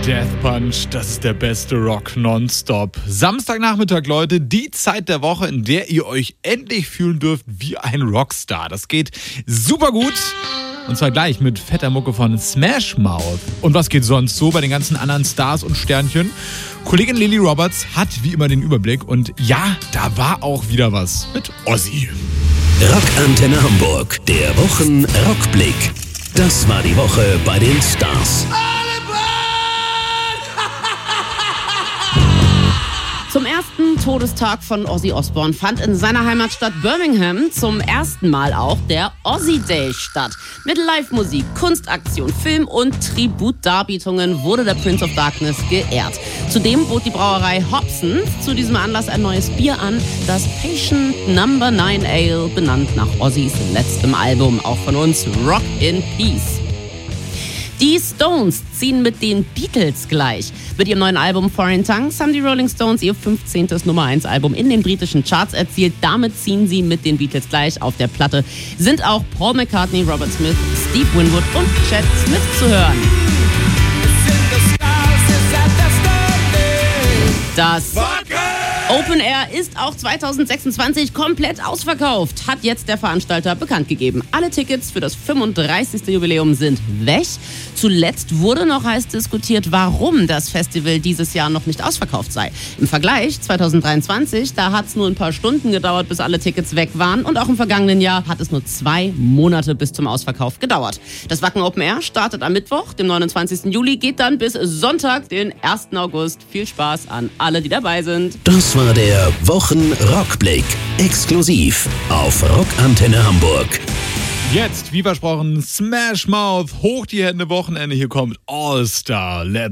Death Punch, das ist der beste Rock nonstop. Samstagnachmittag, Leute, die Zeit der Woche, in der ihr euch endlich fühlen dürft wie ein Rockstar. Das geht super gut. Und zwar gleich mit fetter Mucke von Smash Mouth. Und was geht sonst so bei den ganzen anderen Stars und Sternchen? Kollegin Lily Roberts hat wie immer den Überblick. Und ja, da war auch wieder was mit Ozzy. Rockantenne Hamburg, der Wochen-Rockblick. Das war die Woche bei den Stars. Zum ersten Todestag von Ozzy Osbourne fand in seiner Heimatstadt Birmingham zum ersten Mal auch der Ozzy Day statt. Mit Live-Musik, Kunstaktion, Film und Tributdarbietungen wurde der Prince of Darkness geehrt. Zudem bot die Brauerei Hobson zu diesem Anlass ein neues Bier an, das Patient No. 9 Ale, benannt nach Ozzys letztem Album, auch von uns, Rock in Peace. Die Stones ziehen mit den Beatles gleich. Mit ihrem neuen Album Foreign Tongues haben die Rolling Stones ihr 15. Nummer 1 Album in den britischen Charts erzielt. Damit ziehen sie mit den Beatles gleich. Auf der Platte sind auch Paul McCartney, Robert Smith, Steve Winwood und Chad Smith zu hören. Das Open Air ist auch 2026 komplett ausverkauft, hat jetzt der Veranstalter bekannt gegeben. Alle Tickets für das 35. Jubiläum sind weg. Zuletzt wurde noch heiß diskutiert, warum das Festival dieses Jahr noch nicht ausverkauft sei. Im Vergleich 2023, da hat es nur ein paar Stunden gedauert, bis alle Tickets weg waren. Und auch im vergangenen Jahr hat es nur 2 Monate bis zum Ausverkauf gedauert. Das Wacken Open Air startet am Mittwoch, dem 29. Juli, geht dann bis Sonntag, den 1. August. Viel Spaß an alle, die dabei sind. Das war der Wochen-Rockblick. Exklusiv auf Rockantenne Hamburg. Jetzt, wie versprochen, Smash Mouth, hoch die Hände, Wochenende. Hier kommt All Star. Let's